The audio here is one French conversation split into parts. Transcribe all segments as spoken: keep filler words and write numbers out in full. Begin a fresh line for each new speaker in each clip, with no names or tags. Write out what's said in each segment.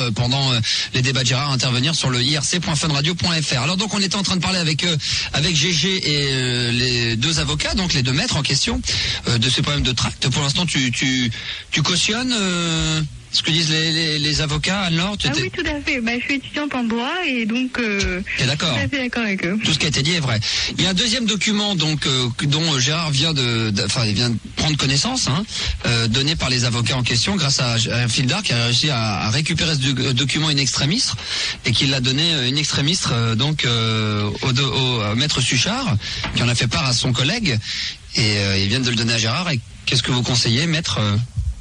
euh, pendant euh, les débats de Gérard, intervenir sur le i r c point fun radio point f r. Alors donc on était en train de parler avec euh, avec G G et euh, les deux avocats, donc les deux maîtres en question, euh, de ces problèmes de tract. Pour l'instant, tu tu tu cautionnes euh, ce que disent les les, les avocats, Anne-Laure?
Ah oui, tout à fait. Bah, je suis étudiante en droit et donc euh,
T'es d'accord?
Tout à fait d'accord avec eux.
Tout ce qui a été dit est vrai. Il y a un deuxième document donc euh, dont Gérard vient de, de, enfin il vient de prendre connaissance, hein, euh, donné par les avocats en question grâce à, à un fil d'art qui a réussi à, à récupérer ce do- document in extremis et qui l'a donné in extremis euh, donc euh, au, do- au euh, maître Suchard, qui en a fait part à son collègue et euh, ils viennent de le donner à Gérard. Et qu'est-ce que vous conseillez, maître? euh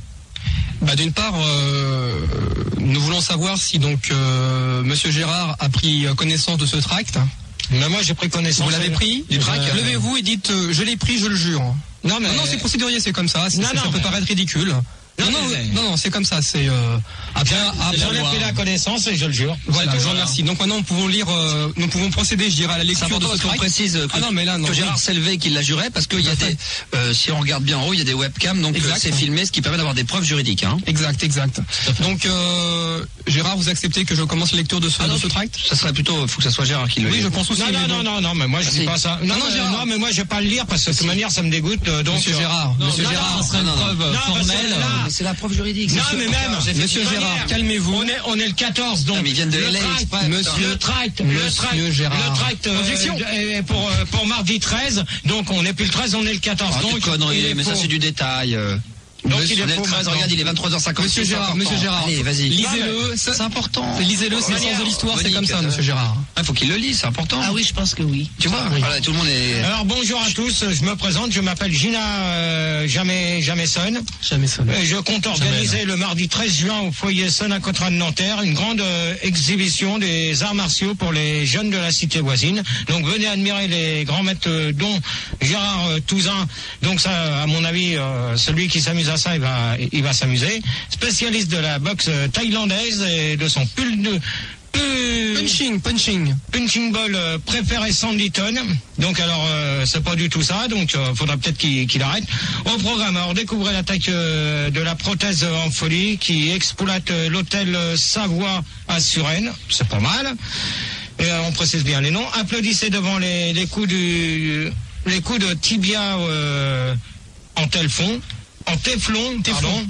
Bah, d'une part, euh, nous voulons savoir si donc euh, Monsieur Gérard a pris connaissance de ce tract.
Mais moi j'ai pris connaissance.
Vous l'avez pris du tract?
Euh,
Levez-vous et dites euh, je l'ai pris, je le jure.
Non mais
non, non, c'est procédurier, c'est comme ça. C'est,
Non,
c'est-
non,
ça peut
mais-
paraître ridicule. Non, non,
mais-
non, non, c'est comme ça. C'est euh, après, après
J'en ai
avoir-
pris la connaissance et je le jure.
Voilà, je vous
Voilà.
remercie. Donc maintenant, nous pouvons lire, euh, nous pouvons procéder, je dirais, à la
C'est
lecture de
important
ce
parce qu'on
tract.
précise que,
Ah non, mais là, non,
que
oui.
Gérard s'est levé, qu'il l'a juré, parce qu'il y a
Tout à
des, euh, si on regarde bien en haut, il y a des webcams, donc euh,
Exact.
c'est filmé, ce qui permet d'avoir des preuves juridiques. Hein.
Exact, exact. Donc, euh, Gérard, vous acceptez que je commence la lecture de ce,
Ah non,
de ce tract?
Ça serait plutôt, faut que ça soit Gérard qui le
Oui,
lit.
je pense aussi.
Non,
mais
non,
bon.
non, non, non, mais moi je
Ah,
dis
si.
pas ça. Non,
non,
mais,
Gérard.
non, mais moi je vais pas le lire parce que de toute manière ça me dégoûte. euh, Donc,
Monsieur
euh,
Gérard,
non,
Monsieur
non,
Gérard,
non,
ce serait une
non,
preuve
non, parce que
formelle.
là-
Mais c'est la preuve juridique.
Non,
c'est
mais
sûr.
même,
J'ai fait
Monsieur
une
Gérard,
manière.
calmez-vous.
On est, on est le quatorze, donc.
Non, mais ils viennent de
le
L A
tract,
exprès,
Monsieur-
le tract,
Monsieur
le tract,
Gérard.
le tract, euh,
Objection.
est pour, euh, pour mardi treize, donc on n'est plus le treize, on est le quatorze.
Ah,
donc,
des conneries,
il est
mais ça
faux.
c'est du détail. euh.
Donc,
Monsieur,
il est
on est le
faux
treize,
maintenant.
regarde, il est vingt-trois heures cinquante.
Monsieur Gérard,
c'est important.
Monsieur Gérard.
Allez, vas-y.
Lisez-le. ça-
C'est important.
Lisez-le, c'est
Manière-
l'essence de l'histoire, c'est
Monique,
comme ça,
euh,
Monsieur Gérard.
Il faut qu'il le lise, c'est important.
Ah oui, je pense que oui.
Tu vois, voilà, tout le monde est...
Alors bonjour à tous, je me présente, je m'appelle Gina euh, Jamais Jameson.
Jamais sonné.
Euh, Je compte organiser le mardi treize juin au foyer Sonacotran de Nanterre une grande euh, exhibition des arts martiaux pour les jeunes de la cité voisine. Donc venez admirer les grands maîtres euh, dont Gérard euh, Touzin. Donc ça, à mon avis, euh, celui qui s'amuse à ça, il va, il va s'amuser. Spécialiste de la boxe euh, thaïlandaise et de son pull de euh,
Punching, punching.
punching ball euh, préféré Sanditon. Donc alors euh, c'est pas du tout ça, donc euh, faudra peut-être qu'il qu'il arrête. Au programme, alors découvrez l'attaque euh, de la prothèse en folie qui exploite euh, l'hôtel euh, Savoie à Suresnes, c'est pas mal. Et euh, on précise bien les noms. Applaudissez devant les, les coups du les coups de tibia euh, en téflon, en téflon, pardon.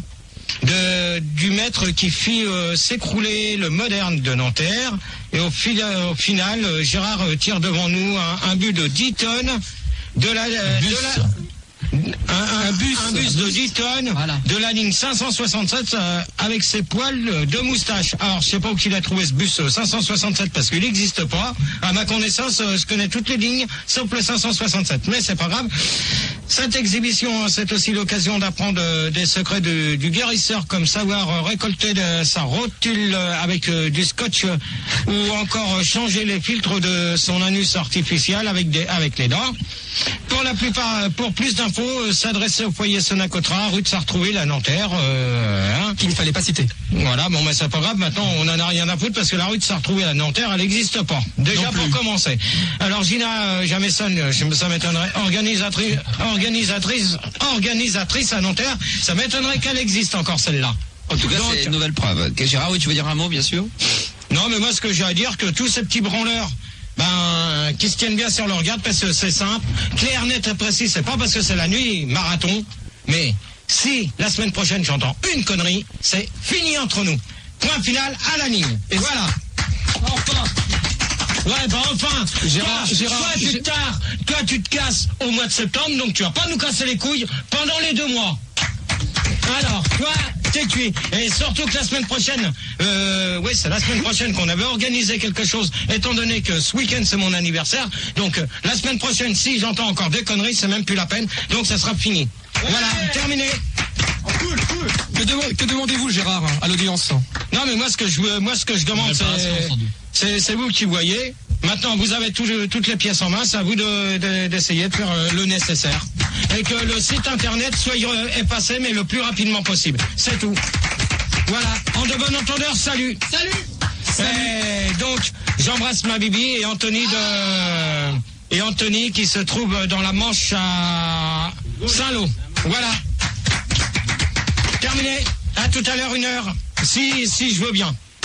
De, du maître qui fit euh, s'écrouler le moderne de Nanterre. Et au, fil, au final, euh, Gérard euh, tire devant nous un, un but de dix tonnes de la... euh,
Bus.
de la un, un,
Un bus.
un bus de dix tonnes
Voilà.
de la ligne cinq cent soixante-sept euh, avec ses poils de moustache. Alors, je sais pas où il a trouvé ce bus euh, cinq cent soixante-sept parce qu'il n'existe pas. À ma connaissance, euh, je connais toutes les lignes sauf le cinq cent soixante-sept. Mais c'est pas grave. Cette exhibition, c'est aussi l'occasion d'apprendre euh, des secrets de- du guérisseur, comme savoir euh, récolter de sa rotule euh, avec euh, du scotch euh, ou encore euh, changer les filtres de son anus artificiel avec, des, avec les dents. Pour la plupart, pour plus d'infos, euh, s'adresser au foyer Sonacotra, rue de Sartrouville à Nanterre. Euh, hein.
Qu'il ne fallait pas citer.
Voilà, bon, mais c'est pas grave, maintenant on en a rien à foutre parce que la rue de Sartrouville à Nanterre, elle n'existe pas. Déjà
Non plus.
pour commencer. Alors Gina euh, Jameson, euh, je- ça m'étonnerait, organisatrice, organisatrice, organisatrice à Nanterre, ça m'étonnerait qu'elle existe encore celle-là.
En tout cas,
Donc-
c'est une nouvelle preuve. Ok, Gérard, oui, tu veux dire un mot, bien sûr?
Non, mais moi ce que j'ai à dire, que tous ces petits branleurs, ben, qui se tiennent bien sur leur garde parce que c'est simple, clair, net et précis, c'est pas parce que c'est la nuit, marathon, mais si la semaine prochaine j'entends une connerie, c'est fini entre nous. Point final à la ligne. Et voilà. Enfin. Ouais, bah enfin.
Gérard,
toi,
Gérard,
toi, tu
Gé-
te tares, toi tu te casses au mois de septembre, donc tu vas pas nous casser les couilles pendant les deux mois. Alors, toi, t'es cuit. Et surtout que la semaine prochaine, euh, oui, c'est la semaine prochaine qu'on avait organisé quelque chose, étant donné que ce week-end c'est mon anniversaire. Donc, euh, la semaine prochaine, si j'entends encore des conneries, c'est même plus la peine. Donc, ça sera fini. Voilà, terminé.
Cool, cool. Que, demo- que demandez-vous, Gérard, à l'audience?
Non, mais moi, ce que je, veux- moi, ce que je demande, c'est, c'est, c'est vous qui voyez. Maintenant, vous avez tout- toutes les pièces en main. C'est à vous de, de- d'essayer de faire euh, le nécessaire. Et que le site internet soit euh, effacé, mais le plus rapidement possible. C'est tout. Voilà. En de bon entendeur, salut. Salut. Et donc, j'embrasse ma Bibi et Anthony de, et Anthony qui se trouve dans la Manche à Saint-Lô. Voilà. Terminé. À tout à l'heure, une heure. Si, si je veux bien.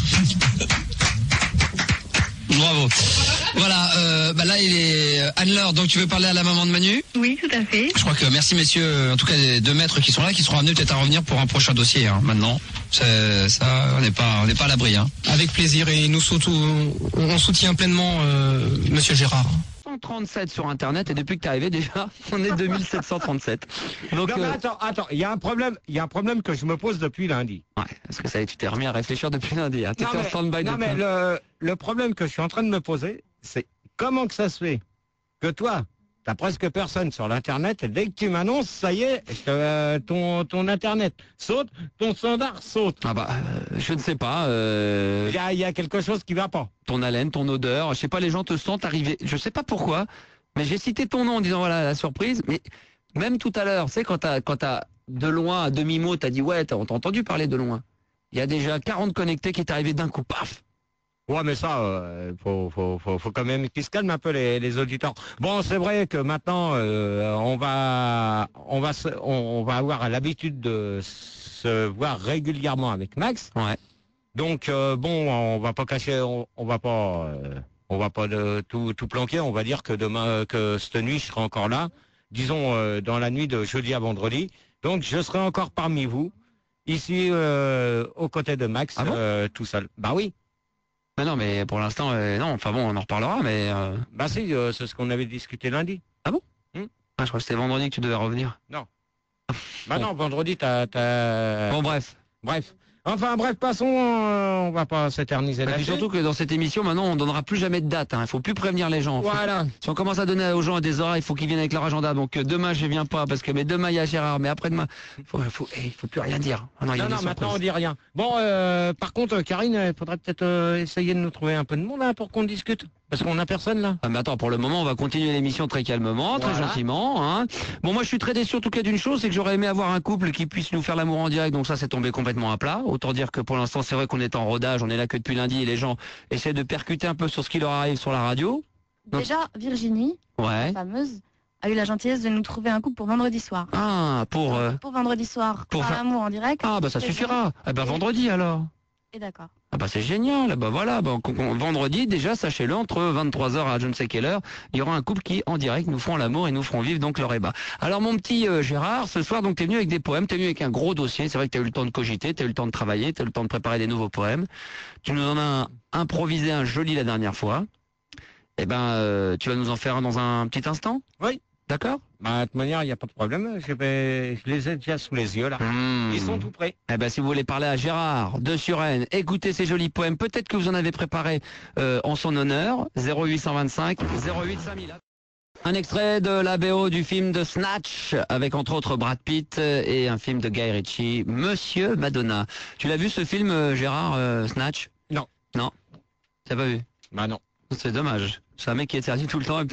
Bravo. Voilà, euh, bah là il est Anne-Laure, donc tu veux parler à la maman de Manu?
Oui, tout à fait.
Je crois que merci messieurs, en tout cas les deux maîtres qui sont là, qui seront amenés peut-être à revenir pour un prochain dossier. Hein, maintenant, c'est, ça, on n'est pas, on n'est pas à l'abri. Hein.
Avec plaisir, et nous surtout, on soutient pleinement euh, Monsieur Gérard.
cent trente-sept sur Internet, et depuis que t'es arrivé déjà, on est deux mille sept cent trente-sept. Donc,
non, mais
euh...
attends, attends, il y a un problème, il y a un problème que je me pose depuis lundi.
Ouais, parce que ça, tu t'es remis à réfléchir depuis lundi. Hein. T'étais en stand-by.
Non, mais le, le problème que je suis en train de me poser, c'est comment que ça se fait que toi, t'as presque personne sur l'internet, et dès que tu m'annonces, ça y est, euh, ton, ton internet saute, ton standard saute.
Ah bah, euh, je ne sais pas. Euh...
Il y a, il y a quelque chose qui va pas.
Ton haleine, ton odeur, je sais pas, les gens te sentent arriver. Je sais pas pourquoi, mais j'ai cité ton nom en disant voilà la surprise. Mais même tout à l'heure, tu sais, quand t'as, quand t'as de loin, à demi-mot, t'as dit ouais, t'as entendu parler de loin. Il y a déjà quarante connectés qui est arrivé d'un coup, paf.
Ouais, mais ça, euh, faut, faut, faut, faut quand même qu'ils se calment un peu les, les auditeurs. Bon, c'est vrai que maintenant, euh, on va, on va, se, on, on va avoir l'habitude de se voir régulièrement avec Max.
Ouais.
Donc euh, bon, on va pas cacher, on, on va pas, euh, on va pas de, tout, tout planquer. On va dire que demain, que cette nuit, je serai encore là. Disons euh, dans la nuit de jeudi à vendredi. Donc je serai encore parmi vous, ici euh, aux côtés de Max,
ah bon
euh, tout seul. Bah oui.
Mais non, mais pour l'instant, euh, non. Enfin bon, on en reparlera, mais. Euh...
Bah si, euh, c'est ce qu'on avait discuté lundi.
Ah bon
hmm
ah, je crois que c'était vendredi que tu devais revenir.
Non. Bah bon. Non, vendredi, t'as, t'as...
Bon, bref.
Bref. Enfin, bref, passons, euh, on va pas s'éterniser là-dessus.
Surtout que dans cette émission, maintenant, on donnera plus jamais de date. Il hein. faut plus prévenir les gens.
Voilà.
Faut... Si on commence à donner aux gens des oreilles, il faut qu'ils viennent avec leur agenda. Donc euh, demain, je viens pas parce que mais demain il y a Gérard, mais après-demain, faut, faut, hey, faut plus rien dire.
Oh non, non, non maintenant on dit rien. Bon, euh, par contre, Karine, il faudrait peut-être euh, essayer de nous trouver un peu de monde hein, pour qu'on discute. Parce qu'on a personne là.
Ah, mais attends, pour le moment, on va continuer l'émission très calmement, voilà. très gentiment. Hein. Bon, moi, je suis très déçu en tout cas d'une chose, c'est que j'aurais aimé avoir un couple qui puisse nous faire l'amour en direct. Donc ça, c'est tombé complètement à plat. Autant dire que pour l'instant, c'est vrai qu'on est en rodage, on est là que depuis lundi et les gens essaient de percuter un peu sur ce qui leur arrive sur la radio. Donc...
Déjà, Virginie,
ouais.
la fameuse, a eu la gentillesse de nous trouver un couple pour vendredi soir.
Ah, pour... Euh...
Pour vendredi soir,
pour
faire l'amour en direct.
Ah, bah ça suffira. Eh ben vendredi alors.
Et d'accord.
Ah bah c'est génial, bah voilà, bah, vendredi déjà, sachez-le, entre vingt-trois heures à je ne sais quelle heure, il y aura un couple qui en direct nous feront l'amour et nous feront vivre donc leur ébat. Alors mon petit euh, Gérard, ce soir donc t'es venu avec des poèmes, t'es venu avec un gros dossier, c'est vrai que t'as eu le temps de cogiter, t'as eu le temps de travailler, t'as eu le temps de préparer des nouveaux poèmes, tu nous en as improvisé un joli la dernière fois, et eh ben euh, tu vas nous en faire un dans un petit instant?
Oui.
D'accord?
Bah, de toute manière, il n'y a pas de problème. Je, vais... je les ai déjà sous les yeux, là. Mmh. Ils sont tout prêts.
Eh ben, si vous voulez parler à Gérard de Suresnes, écoutez ces jolis poèmes. Peut-être que vous en avez préparé euh, en son honneur. zéro huit cent vingt-cinq zéro huit cinq mille. Un extrait de la B O du film de Snatch, avec entre autres Brad Pitt et un film de Guy Ritchie, Monsieur Madonna. Tu l'as vu ce film, Gérard, euh, Snatch?
Non.
Non. T'as pas vu?
Bah non.
C'est dommage. C'est un mec qui est servi tout le temps. Et puis...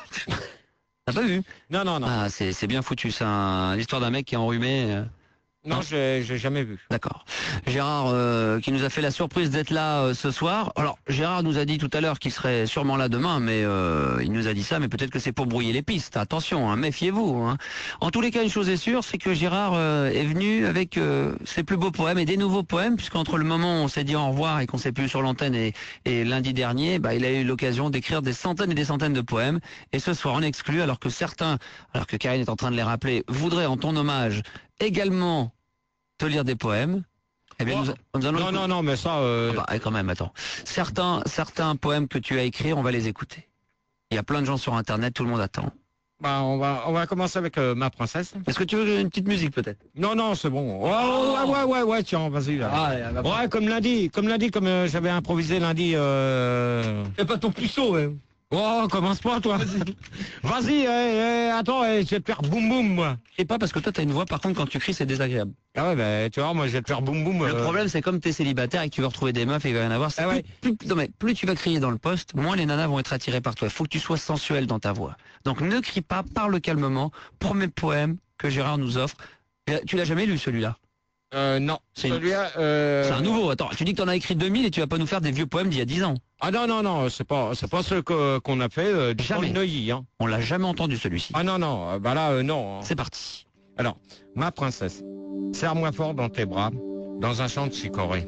T'as pas vu?
Non, non, non.
Ah, c'est, c'est bien foutu, c'est un, l'histoire d'un mec qui est enrhumé. Euh...
Non, j'ai, j'ai jamais vu.
D'accord. Gérard, euh, qui nous a fait la surprise d'être là euh, ce soir. Alors, Gérard nous a dit tout à l'heure qu'il serait sûrement là demain, mais euh, il nous a dit ça, mais peut-être que c'est pour brouiller les pistes. Attention, hein, méfiez-vous. Hein. En tous les cas, une chose est sûre, c'est que Gérard euh, est venu avec euh, ses plus beaux poèmes et des nouveaux poèmes, puisqu'entre le moment où on s'est dit au revoir et qu'on s'est plus sur l'antenne et, et lundi dernier, bah, il a eu l'occasion d'écrire des centaines et des centaines de poèmes. Et ce soir, on exclut, alors que certains, alors que Karine est en train de les rappeler, voudraient en ton hommage également te lire des poèmes. Eh bien,
oh.
nous, nous allons
non, non, non, mais ça... Euh...
Ah bah, quand même, attends. Certains, certains poèmes que tu as écrits, on va les écouter. Il y a plein de gens sur Internet, tout le monde attend.
Bah, on va, on va commencer avec euh, ma princesse.
Est-ce que tu veux une petite musique, peut-être?
Non, non, c'est bon. Oh, oh. Ouais, ouais, ouais, ouais, tiens, vas-y. Là. Ah, ouais, ouais, ouais, comme lundi, comme lundi, comme euh, j'avais improvisé lundi... Euh...
C'est pas ton puceau, hein.
Oh, commence pas, toi. Vas-y, eh, eh, attends, eh, je vais te faire boum boum, moi.
Et pas parce que toi, t'as une voix, par contre, quand tu cries, c'est désagréable.
Ah ouais, bah, tu vois, moi, je vais te faire boum boum.
Le euh... problème, c'est comme t'es célibataire et que tu veux retrouver des meufs et il va y en avoir.
Ah
plus,
ouais.
plus, non, mais plus tu vas crier dans le poste, moins les nanas vont être attirées par toi. Il faut que tu sois sensuel dans ta voix. Donc, ne crie pas, parle calmement. Premier poème que Gérard nous offre. Tu l'as jamais lu, celui-là?
Euh, non.
C'est
celui-là, euh...
c'est un nouveau. Attends, tu dis que t'en as écrit deux mille et tu vas pas nous faire des vieux poèmes d'il y a dix ans.
Ah non, non, non, c'est pas, c'est pas ce que, qu'on a fait, euh, du
jamais.
Neuilly, hein.
On l'a jamais entendu, celui-ci.
Ah non, non, bah là, euh, non. Hein.
C'est parti.
Alors, ma princesse, serre-moi fort dans tes bras, dans un champ de chicorée.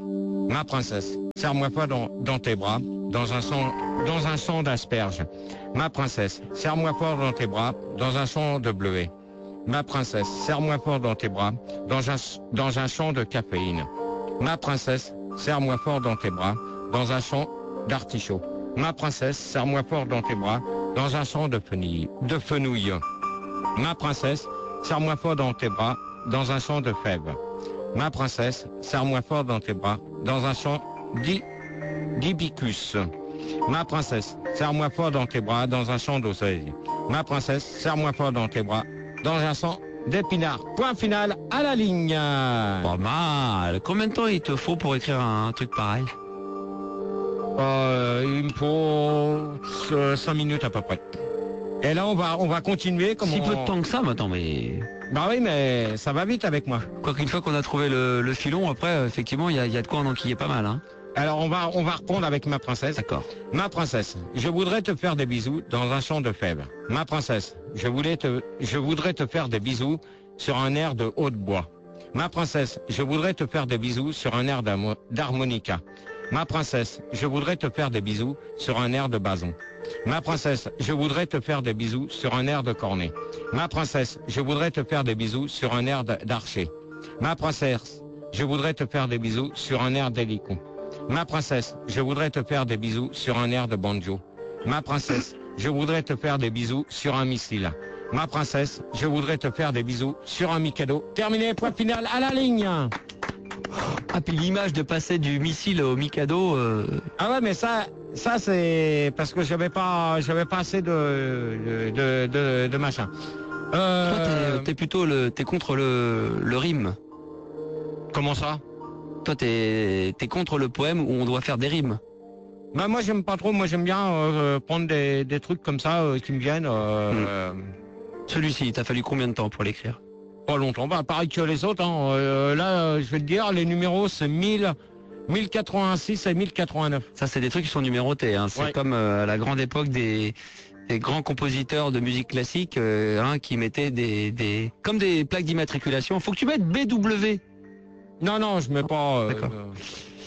Ma princesse, serre-moi fort dans, dans tes bras, dans un champ, dans un champ d'asperges. Ma princesse, serre-moi fort dans tes bras, dans un champ de bleuets. Ma princesse, serre-moi fort dans tes bras, dans un, dans un champ de caféine. Ma princesse, serre-moi fort dans tes bras, dans un champ d'artichaut. Ma princesse, serre-moi fort dans tes bras, dans un champ de fenouil. De fenouil. Ma princesse, serre-moi fort dans tes bras, dans un champ de fèves. Ma princesse, serre-moi fort dans tes bras, dans un champ d'i- d'hibicus. Ma princesse, serre-moi fort dans tes bras, dans un champ d'oseille. Ma princesse, serre-moi fort dans tes bras, dans un champ d'épinards. Point final à la ligne.
Pas mal. Combien de temps il te faut pour écrire un, un truc pareil?
Euh, il me faut cinq minutes à peu près. Et là, on va, on va continuer. Comme
Si
on...
peu de temps que ça, maintenant, mais...
Bah oui, mais ça va vite avec moi.
Quoi qu'une fois qu'on a trouvé le, le filon, après, euh, effectivement, il y a, y a de quoi en enquiller pas mal, hein.
Alors, on va, on va répondre avec ma princesse.
D'accord.
Ma princesse, je voudrais te faire des bisous dans un champ de fèves. Ma princesse, je, voulais te, je voudrais te faire des bisous sur un air de haut de bois. Ma princesse, je voudrais te faire des bisous sur un air d'harmo- d'harmonica. Ma princesse, je voudrais te faire des bisous sur un air de bason. Ma princesse, je voudrais te faire des bisous sur un air de cornet. Ma princesse, je voudrais te faire des bisous sur un air d- d'archer. Ma princesse, je voudrais te faire des bisous sur un air d'hélico. Ma princesse, je voudrais te faire des bisous sur un air de banjo. Ma princesse, je voudrais te faire des bisous sur un missile. Ma princesse, je voudrais te faire des bisous sur un Mikado. Terminé, point final à la ligne.
Ah, puis l'image de passer du missile au Mikado... Euh...
Ah ouais, mais ça, ça c'est parce que j'avais pas, j'avais pas assez de, de, de, de machin. Euh...
Toi, t'es, t'es plutôt le, t'es contre le, le rime.
Comment ça?
Toi, t'es, t'es contre le poème où on doit faire des rimes.
Bah moi j'aime pas trop, moi j'aime bien euh, prendre des, des trucs comme ça euh, qui me viennent. Euh,
Mm.
euh,
Celui-ci, t'as fallu combien de temps pour l'écrire?
pas longtemps, bah pareil que les autres. Hein. Euh, là, euh, je vais te dire, les numéros c'est mille, mille quatre-vingt-six et mille quatre-vingt-neuf.
Ça, c'est des trucs qui sont numérotés, hein. C'est
Ouais.
comme euh, à la grande époque des, des grands compositeurs de musique classique euh, hein, qui mettaient des, des... comme des plaques d'immatriculation. Faut que tu mettes B W.
Non, non, je mets pas. euh,
D'accord.
euh,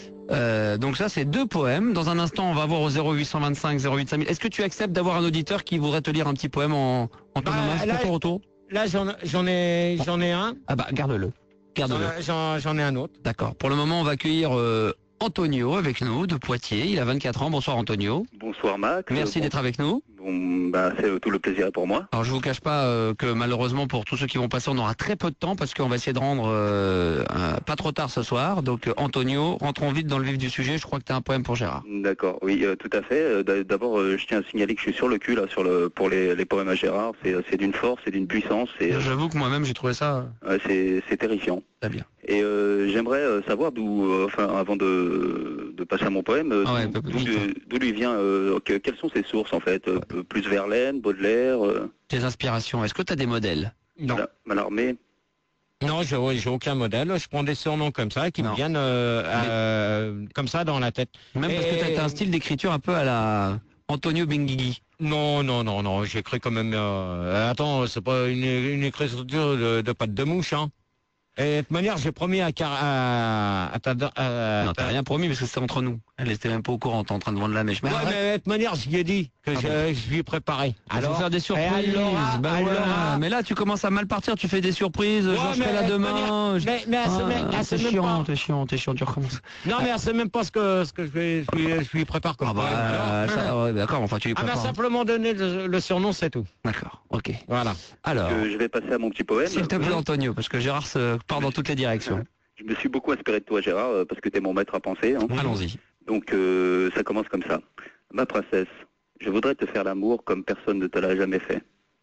Euh, donc ça, c'est deux poèmes. Dans un instant, on va voir au zéro huit cent vingt-cinq zéro huit cinq mille. Est-ce que tu acceptes d'avoir un auditeur qui voudrait te lire un petit poème en, en ton
Bah,
hommage
là-
pour ton retour?
Là, j'en, j'en ai, j'en ai un.
Ah bah, garde-le.
J'en,
Garde-le.
j'en, j'en ai un autre.
D'accord. Pour le moment, on va accueillir euh, Antonio avec nous, de Poitiers. Il a vingt-quatre ans. Bonsoir, Antonio.
Bonsoir Max.
Merci
Euh,
d'être avec nous.
Bon, bon, bah, c'est tout le plaisir pour moi.
Alors, je vous cache pas euh, que malheureusement, pour tous ceux qui vont passer, on aura très peu de temps parce qu'on va essayer de rendre euh, euh, pas trop tard ce soir. Donc, euh, Antonio, rentrons vite dans le vif du sujet. Je crois que tu as un poème pour Gérard.
D'accord, oui, euh, tout à fait. Euh, d'a- D'abord, euh, je tiens à signaler que je suis sur le cul là, sur le pour les, les poèmes à Gérard. C'est c'est d'une force, c'est d'une puissance, c'est euh,
J'avoue que moi-même, j'ai trouvé ça
ouais, c'est c'est terrifiant.
très bien.
Et euh, j'aimerais euh, savoir d'où, euh, enfin, avant de, de passer à mon poème, euh,
Ah ouais,
d'où
bah,
d'où
vite,
lui- d'où lui vient, euh, que- quelles sont ses sources en fait, euh, plus Verlaine, Baudelaire, euh,
Tes inspirations, est-ce que tu as des modèles?
Non.
Mal- Mallarmé.
Non, j'ai, j'ai aucun modèle. Je prends des surnoms comme ça qui
Non.
me viennent euh, euh, comme ça dans la tête.
Même parce que
Et-
tu as un style d'écriture un peu à la Antonio Benguigui.
Non, non, non, non. J'écris quand même. Euh, attends, c'est pas une, une écriture de, de patte de mouche, hein. Et de toute manière, j'ai promis à Car à, à ta, à
Non,
ta-
t'as rien promis parce que c'est entre nous. Elle était même pas au courant, t'es en train de vendre la mèche. Mais
Ouais,
arrête.
mais de toute manière, je lui ai dit que
Ah
je, je lui ai préparé.
Il faut faire des surprises.
et elle l'aura,
Bah
elle
ouais.
l'aura.
Mais là, tu commences à mal partir. Tu fais des surprises.
Ouais,
genre, je
mais
serai là
de toute
demain.
manière-
Je-
Mais, mais elle sait
Ah,
même, elle
c'est
sait même
chiant,
pas.
t'es chiant, t'es chiant, tu recommences.
Non, mais elle sait même pas ce que, ce que je, vais, je, lui, je lui prépare comme
Ah bah,
poème.
euh,
Alors,
ça, ouais, d'accord, enfin tu lui
elle m'a
prépares.
simplement donné le, le surnom, c'est tout.
D'accord, ok.
Voilà.
Alors,
Que je vais passer à mon petit poème.
s'il te plaît, Antonio, parce que Gérard se part dans toutes les directions.
Je me suis beaucoup inspiré de toi, Gérard, euh, parce que t'es mon maître à penser. Hein.
Allons-y.
Donc euh, ça commence comme ça. Ma princesse, je voudrais te faire l'amour comme personne ne te l'a jamais fait.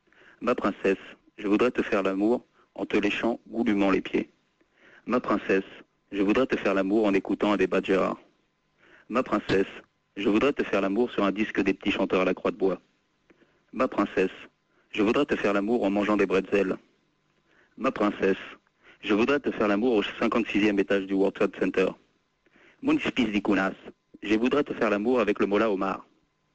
Ma princesse, je voudrais te faire l'amour en te léchant goulûment les pieds. Ma princesse, je voudrais te faire l'amour en écoutant un débat de Gérard. Ma princesse, je voudrais te faire l'amour sur un disque des petits chanteurs à la croix de bois. Ma princesse, je voudrais te faire l'amour en mangeant des bretzels. Ma princesse, je voudrais te faire l'amour au cinquante-sixième étage du World Trade Center. Mon espèce d'icounas, je voudrais te faire l'amour avec le mola Omar.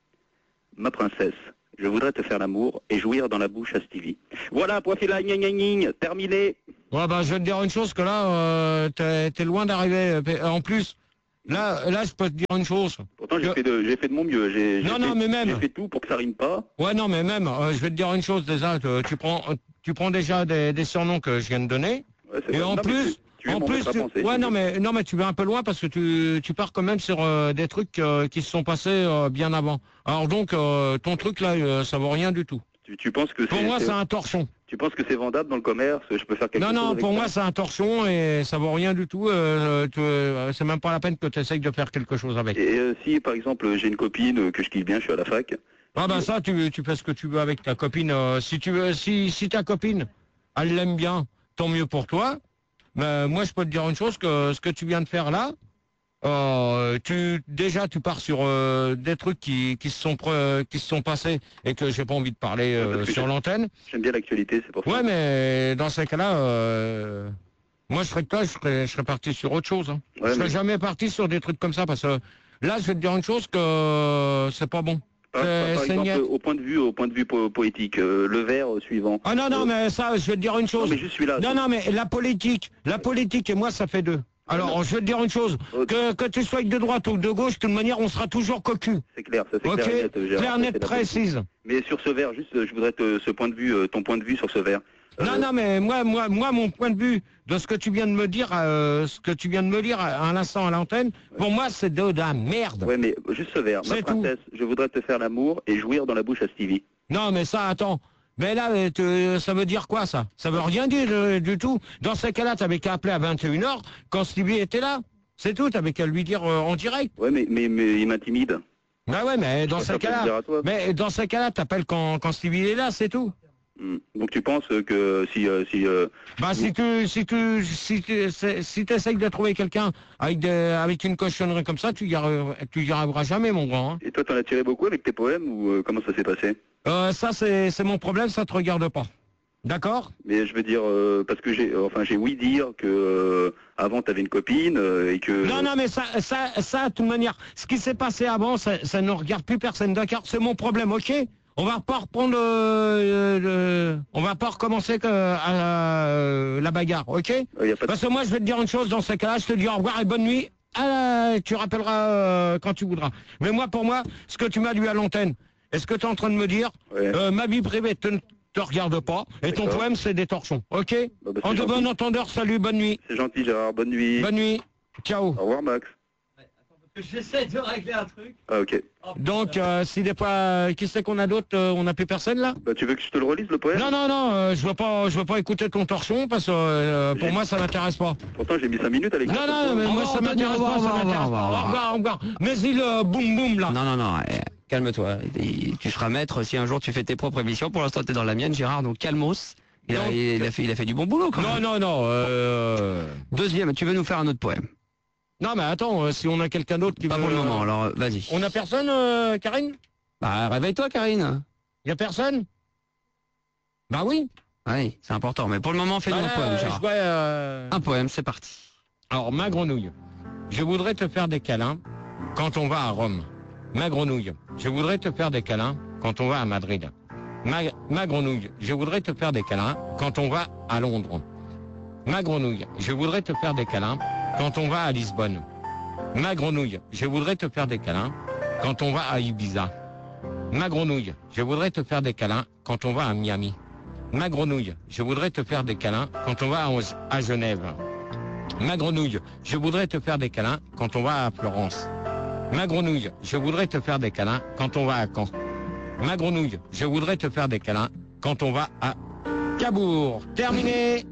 Ma princesse, je voudrais te faire l'amour et jouir dans la bouche à Stevie. Voilà, point final, gna gna gna, terminé.
Ouais, bah, je vais te dire une chose, que là, euh, t'es, t'es loin d'arriver. Euh, En plus, Là, là, je peux te dire une chose.
Pourtant, j'ai
Je-
fait, de- j'ai fait de mon mieux. J'ai, j'ai
Non,
fait,
non, mais même.
J'ai fait tout pour que ça rime pas.
Ouais, non, mais même, euh, je vais te dire une chose déjà. Tu, tu prends, tu prends déjà des, des surnoms que je viens de donner.
Ouais, c'est
Et
vrai.
en
Non, mais
plus,
tu, tu veux
en
m'en
plus,
mettre à
tu-
penser,
ouais,
tu
non,
veux.
mais non, mais tu vas un peu loin parce que tu, tu pars quand même sur euh, des trucs euh, qui se sont passés euh, bien avant. Alors donc, euh, ton truc là, euh, ça vaut rien du tout.
Tu, tu penses que
Pour
c'est,
moi,
c'est-
c'est un torchon.
tu penses que c'est vendable dans le commerce? Je peux faire quelque
Non,
chose
non,
avec
pour
ça
moi, c'est un torchon et ça vaut rien du tout. Euh, tu- euh, c'est même pas la peine que tu essayes de faire quelque chose avec.
Et euh, si, par exemple, j'ai une copine euh, que je kiffe bien, je suis à la fac.
Ah ben ça, tu, tu fais ce que tu veux avec ta copine. euh, si tu veux, si, si ta copine, elle l'aime bien, tant mieux pour toi. Mais moi, je peux te dire une chose, que ce que tu viens de faire là, euh, tu déjà tu pars sur euh, des trucs qui, qui se sont pre- qui se sont passés et que j'ai pas envie de parler euh,
Parce que
sur
j'ai-
l'antenne.
J'aime bien l'actualité, c'est pour ça.
Ouais, mais dans ces cas-là, euh, moi, je serais que toi, je serais, je serais parti sur autre chose. Hein.
Ouais,
je serais
mais-
jamais parti sur des trucs comme ça parce que là, je vais te dire une chose, que c'est pas bon.
Par,
C'est-
par- par
c'est
exemple,
niette.
au point de vue, au point de vue po- poétique, euh, le vers euh, suivant.
Ah non, non,
Euh,
mais ça, je vais te dire une
non,
chose.
mais juste celui-là.
Non, non, mais la politique, la politique et moi, ça fait deux. Alors,
non.
je vais te dire une chose,
Euh,
que, que tu sois de droite ou de gauche, de toute manière, on sera toujours cocu.
C'est clair, ça c'est
Ok,
clair et net. Gérard,
clair,
ça,
net,
c'est la politique.
précise.
Mais sur ce vers, juste, euh, je voudrais te, ce point de vue, euh, ton point de vue sur ce vers. Euh,
Non, non, mais moi, moi, moi, mon point de vue de ce que tu viens de me dire, euh, ce que tu viens de me dire à, à l'instant à l'antenne, pour moi, c'est de la merde.
Ouais, mais juste ce vers. Ma
C'est tout.
princesse, je voudrais te faire l'amour et jouir dans la bouche à Stevie.
Non, mais ça, attends. Mais là, euh, tu- ça veut dire quoi, ça? Ça veut rien dire euh, du tout. Dans ces cas-là, t'avais qu'à appeler à vingt et une heures quand Stevie était là. C'est tout, t'avais qu'à lui dire euh, en direct.
Ouais, mais, mais, mais il m'intimide.
Bah ouais, mais dans
Je
ces
préfère te le dire
cas-là,
à toi.
mais dans ces cas-là, t'appelles quand, quand Stevie est là, c'est tout.
Hmm. Donc tu penses que si, euh, si euh,
Bah si tu, si tu, si tu, c'est- si t'essayes de trouver quelqu'un avec des, avec une cochonnerie comme ça, tu y arriveras, tu y arriveras jamais, mon grand. hein.
et toi t'en as tiré beaucoup avec tes poèmes ou euh, comment ça s'est passé?
Euh, ça, c'est, c'est mon problème, ça te regarde pas. D'accord?
Mais je veux dire euh, parce que j'ai, enfin j'ai ouï dire que euh, avant t'avais une copine euh, et que.
Non, non, mais ça, ça, ça, de toute manière, ce qui s'est passé avant, ça, ça ne regarde plus personne, d'accord? C'est mon problème, ok? On va pas reprendre, euh, le- on va pas recommencer que, à, euh, la bagarre, ok?
Euh, y a pas de...
Parce que moi, je vais te dire une chose dans ces cas-là, je te dis au revoir et bonne nuit. Ah, tu rappelleras euh, quand tu voudras. Mais moi, pour moi, ce que tu m'as dit à l'antenne, est-ce que tu es en train de me dire,
Ouais.
euh, ma vie privée te, te regarde pas, et ton
D'accord.
poème, c'est des torchons, ok?
Bah, bah,
En
c'est
de
gentil.
bon entendeur, salut, bonne nuit.
C'est gentil Gérard, bonne nuit.
Bonne nuit. Ciao.
Au revoir Max.
J'essaie de régler un truc.
Ah ok.
Donc, euh, si des fois, qui c'est qu'on a d'autre, euh, on n'a plus personne là?
Bah tu veux que je te le relise le poème?
Non, non, non, euh, je veux pas, je veux pas écouter ton torchon parce que euh, pour
J'ai-
moi, ça m'intéresse pas.
Pourtant j'ai mis cinq minutes avec.
Non, non, mais
Au
moi,
revoir,
ça
Anthony,
m'intéresse
au
pas,
revoir,
ça
au
m'intéresse
revoir,
pas.
au
Au
revoir.
revoir, au revoir. Mais il euh, boum boum là.
Non, non, non, eh, calme-toi. Et tu seras maître si un jour tu fais tes propres émissions. Pour l'instant, tu es dans la mienne, Gérard, donc calmos. Il a,
Donc-
il a fait, il a fait du bon boulot quand
Non,
même.
non, non. Euh...
Deuxième, tu veux nous faire un autre poème?
Non, mais attends, euh, si on a quelqu'un d'autre qui
Pas
veut...
pour le moment, alors euh, vas-y.
On a personne, euh, Karine?
Bah, réveille-toi, Karine.
Y a personne? Bah oui.
Oui, c'est important. Mais pour le moment, fais-nous
Bah,
un poème,
euh,
Gérard.
je vois, euh,
Un poème, c'est parti.
Alors, ma grenouille, je voudrais te faire des câlins quand on va à Rome. Ma grenouille, je voudrais te faire des câlins quand on va à Madrid. Ma, ma grenouille, je voudrais te faire des câlins quand on va à Londres. Ma grenouille, je voudrais te faire des câlins quand on va à Lisbonne. Ma grenouille, je voudrais te faire des câlins quand on va à Ibiza. Ma grenouille, je voudrais te faire des câlins quand on va à Miami. Ma grenouille, je voudrais te faire des câlins quand on va à, à Genève. Ma grenouille, je voudrais te faire des câlins quand on va à Florence. Ma grenouille, je voudrais te faire des câlins quand on va à Caen. Ma grenouille, je voudrais te faire des câlins quand on va à Cabourg. Terminé.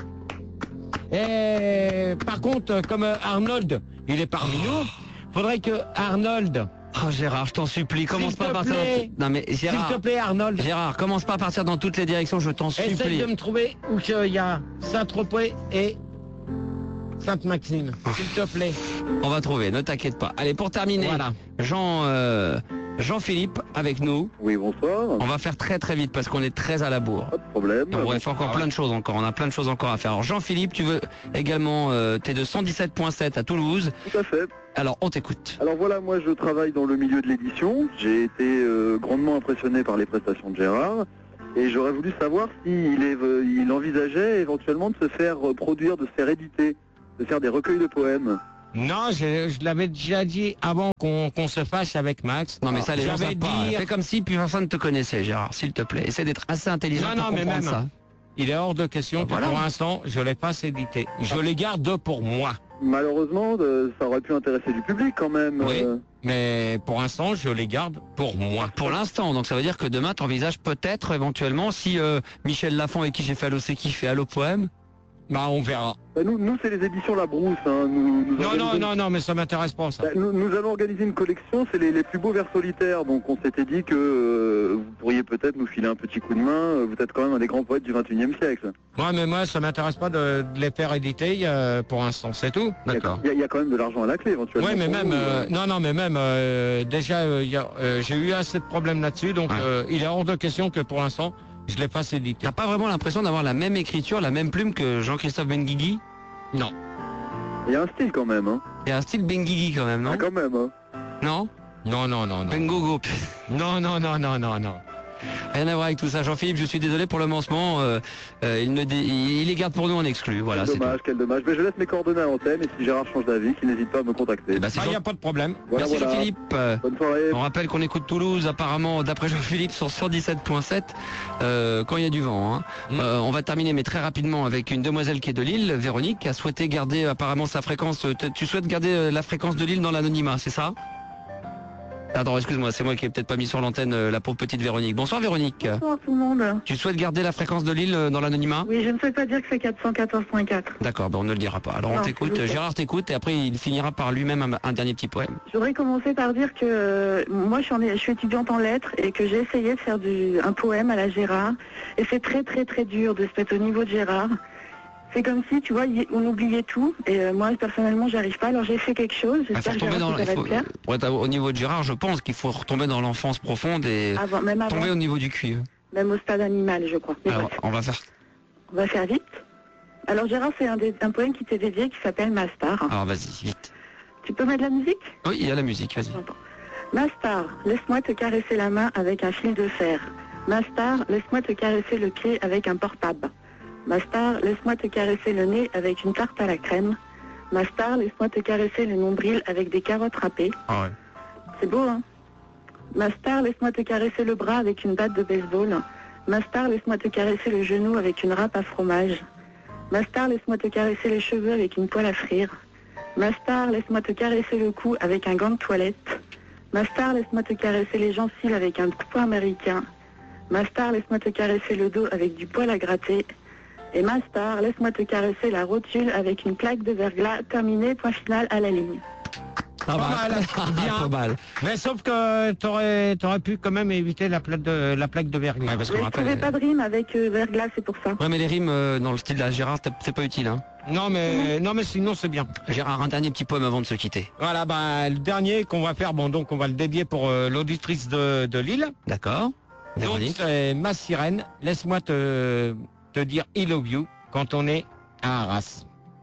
Et par contre, comme euh, Arnold, il est parmi nous, faudrait que Arnold,
Oh, Gérard, je t'en supplie, commence
S'il
pas
te
à partir
plaît.
dans... Non, mais
s'il
Gérard,
te plaît Arnold,
Gérard, commence pas à partir dans toutes les directions, je t'en
essaye
supplie.
de me trouver où il y a Saint-Tropez et Sainte-Maxime, s'il te plaît.
On va trouver, ne t'inquiète pas. Allez, pour terminer,
Voilà.
Jean, euh, Jean-Philippe avec nous.
Oui bonsoir.
On va faire très très vite parce qu'on est très à la bourre.
Pas de problème.
On pourrait faire encore plein de choses encore, on a plein de choses encore à faire. Alors Jean-Philippe, tu veux également, euh, t'es de cent dix-sept point sept à Toulouse.
Tout à fait.
Alors on t'écoute.
Alors voilà, moi je travaille dans le milieu de l'édition. J'ai été euh, grandement impressionné par les prestations de Gérard. Et j'aurais voulu savoir s'il est, euh, il envisageait éventuellement de se faire euh, produire, de se faire éditer, de faire des recueils de poèmes.
Non, je, je l'avais déjà dit avant qu'on qu'on se fâche avec Max.
Non mais ça les gens
J'avais
savent pas.
dit-
Fais comme si plus personne ne te connaissait, Gérard, s'il te plaît. Essaie d'être assez intelligent
Non,
pour
non, mais
comprendre
même-
ça.
Il est hors de question que
Voilà.
pour l'instant, je l'ai pas édité. Je les garde pour moi.
Malheureusement, de- ça aurait pu intéresser du public quand même.
Oui.
euh.
Mais pour l'instant, je les garde pour moi.
Pour l'instant, donc ça veut dire que demain, tu envisages peut-être, éventuellement, si euh, Michel Lafont, avec qui j'ai fait Allo C'est qui, fait Allo Poème.
Bah, on verra.
Bah, nous, nous c'est les éditions La Brousse. Hein. Nous, nous
Non, non,
organisons-
non, non, mais ça m'intéresse pas, ça.
Bah, nous, nous allons organiser une collection, c'est les, les plus beaux vers solitaires. Donc on s'était dit que euh, vous pourriez peut-être nous filer un petit coup de main. Vous êtes quand même un des grands poètes du vingt et unième siècle.
Ouais, mais moi, ça m'intéresse pas de, de les faire éditer euh, pour l'instant, c'est tout.
Il y a- Il y, a- il y a quand même de l'argent à la clé éventuellement.
Oui, mais
pour
même,
vous,
euh,
euh.
non, non, mais même, euh, déjà, euh, il y a, euh, j'ai eu assez de problèmes là-dessus, donc
Ouais.
euh, il est hors de question que pour l'instant, je les fasse éditer.
T'as pas vraiment l'impression d'avoir la même écriture, la même plume que Jean-Christophe Benguigui?
Non.
Il y a un style quand même. Hein.
Il y a un style Benguigui quand même, non?
Ah, quand même. Hein.
Non?
Non, non, non, non.
Bengogo.
Non, non, non, non, non, non.
Rien à voir avec tout ça. Jean-Philippe, je suis désolé pour le lancement. Euh, euh, il, ne dé- il les garde pour nous en exclu. Voilà,
quel
c'est
dommage,
tout.
quel dommage. Mais je laisse mes coordonnées à l'antenne et si Gérard change d'avis, qu'il n'hésite pas à me contacter.
Eh ben, c'est
Ah, il
Jean-
n'y a pas de problème.
Voilà,
Merci
voilà.
Jean-Philippe. Euh,
Bonne soirée.
On rappelle qu'on écoute Toulouse, apparemment, d'après Jean-Philippe, sur cent dix-sept virgule sept, euh, quand il y a du vent. Hein.
Mm.
Euh, on va terminer, mais très rapidement, avec une demoiselle qui est de Lille, Véronique, qui a souhaité garder apparemment sa fréquence. euh, t- Tu souhaites garder euh, la fréquence de Lille dans l'anonymat, c'est ça? Attends, excuse-moi, c'est moi qui ai peut-être pas mis sur l'antenne euh, la pauvre petite Véronique. Bonsoir Véronique.
Bonsoir tout le monde.
Tu souhaites garder la fréquence de Lille euh, dans l'anonymat?
Oui, je ne souhaite pas dire que c'est quatre cent quatorze point quatre.
D'accord, ben on ne le dira pas. Alors on
Non,
t'écoute,
s'il vous plaît.
Gérard t'écoute et après il finira par lui-même un, un dernier petit poème.
Je voudrais commencer par dire que euh, moi je suis, en- je suis étudiante en lettres et que j'ai essayé de faire du, un poème à la Gérard. Et c'est très très très dur de se mettre au niveau de Gérard. C'est comme si, tu vois, y- on oubliait tout. Et euh, moi personnellement, j'y arrive pas. Alors j'ai fait quelque chose.
Il faut
J'espère que
retomber
Gérard,
dans,
ça
il
va
faut-
te plaire.
pour être au niveau de Gérard, je pense qu'il faut retomber dans l'enfance profonde et
Avant, même avant,
tomber au niveau du cuivre.
même au stade animal, je crois. Mais
Alors
bref,
on va faire.
on va faire vite. Alors Gérard, c'est un, des- un poème qui t'est dédié qui s'appelle Ma Star.
Alors vas-y, vite.
Tu peux mettre la musique?
Oui, il y a la musique, vas-y.
J'entends. Ma star, laisse-moi te caresser la main avec un fil de fer. Ma star, laisse-moi te caresser le pied avec un portable. Ma star, laisse-moi te caresser le nez avec une tarte à la crème. Ma star, laisse-moi te caresser le nombril avec des carottes râpées.
Ah ouais.
C'est beau, hein? Ma star, laisse-moi te caresser le bras avec une batte de baseball. Ma star, laisse-moi te caresser le genou avec une râpe à fromage. Ma star, laisse-moi te caresser les cheveux avec une poêle à frire. Ma star, laisse-moi te caresser le cou avec un gant de toilette. Ma star, laisse-moi te caresser les gencives avec un couteau américain. Ma star, laisse-moi te caresser le dos avec du poil à gratter. Et ma star, laisse-moi te caresser la rotule avec une plaque de verglas. Terminé, point final à la ligne.
Pas
mal, bien.
Pas mal.
Mais sauf que t'aurais, t'aurais pu quand même éviter la plaque de, la plaque de verglas.
Ouais, parce
Mais
qu'on
je trouvais
rappelle.
pas de rime avec euh, verglas, c'est pour ça.
Ouais, mais les rimes euh, dans le style de la Gérard, c'est- c'est pas utile. Hein.
Non, mais, non, mais sinon, c'est bien.
Gérard, un dernier petit poème avant de se quitter.
Voilà, bah, le dernier qu'on va faire, bon, donc on va le dédier pour euh, l'auditrice de, de Lille.
D'accord.
Donc,
Véronique.
c'est Ma Sirène, laisse-moi te, te dire I love you quand on est à Arras.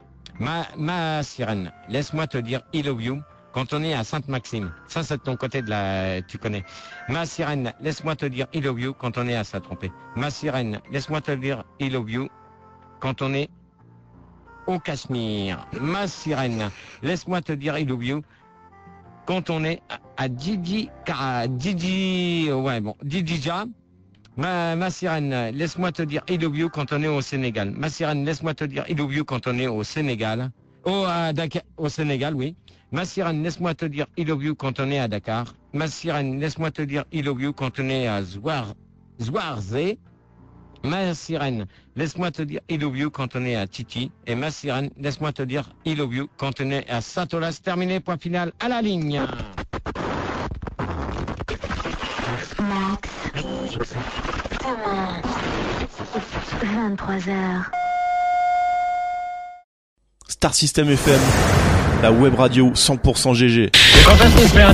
Ma, ma Sirène, laisse-moi te dire I love you quand on est à Sainte-Maxime. Ça, c'est de ton côté de la... Tu connais. Ma Sirène, laisse-moi te dire I love you quand on est à Saint-Trompé. Ma Sirène, laisse-moi te dire I love you quand on est au Cachemire. Ma Sirène, laisse-moi te dire I love you quand on est à, à Didi... à Didi... Ouais, bon, Didija. Ma, ma Sirène, laisse-moi te dire I love you quand on est au Sénégal. Ma Sirène, laisse-moi te dire I love you quand on est au Sénégal. Au, à Dakar, au Sénégal, oui. Ma Sirène, laisse-moi te dire I love you quand on est à Dakar. Ma Sirène, laisse-moi te dire I love you quand on est à Zouar, Zouarzé. Ma Sirène, laisse-moi te dire I love you quand on est à Titi. Et ma Sirène, laisse-moi te dire I love you quand on est à Saint-Olas. Terminé, point final, à la ligne.
Max. Demain. vingt-trois heures.
Star System F M, la web radio cent pour cent G G.
Quand est-ce qu'on fait un